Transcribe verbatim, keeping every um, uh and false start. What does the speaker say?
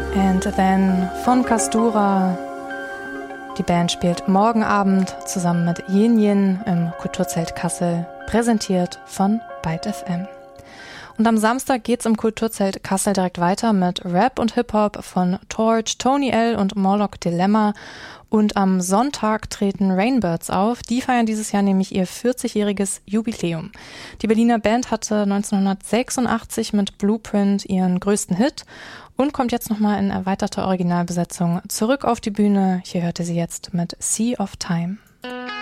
And Then von Castura. Die Band spielt morgen Abend zusammen mit Yin Yin im Kulturzelt Kassel, präsentiert von Byte F M. Und am Samstag geht's im Kulturzelt Kassel direkt weiter mit Rap und Hip-Hop von Torch, Tony L. und Morlock Dilemma. Und am Sonntag treten Rainbirds auf. Die feiern dieses Jahr nämlich ihr vierzigjähriges Jubiläum. Die Berliner Band hatte neunzehnhundertsechsundachtzig mit Blueprint ihren größten Hit und kommt jetzt nochmal in erweiterter Originalbesetzung zurück auf die Bühne. Hier hört ihr sie jetzt mit Sea of Time.